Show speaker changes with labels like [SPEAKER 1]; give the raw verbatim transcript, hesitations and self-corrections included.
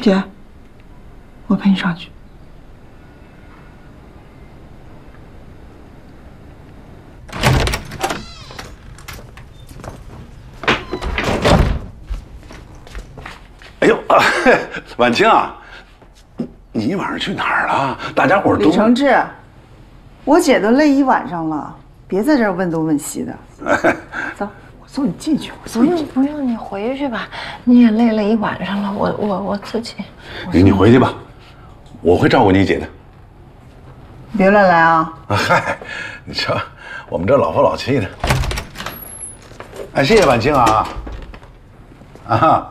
[SPEAKER 1] 姐，我陪你上去。
[SPEAKER 2] 哎呦，啊、婉清啊，你晚上去哪儿了？大家伙都……
[SPEAKER 1] 李承志，我姐都累一晚上了，别在这儿问东问西的。走，我送你进去。
[SPEAKER 3] 不用不用，你回去吧，你也累了一晚上了，我我我自己。
[SPEAKER 2] 你你回去吧，我会照顾你姐的。
[SPEAKER 1] 别乱来啊！
[SPEAKER 2] 啊嗨，你瞧，我们这老夫老妻的。哎，谢谢婉清啊。啊。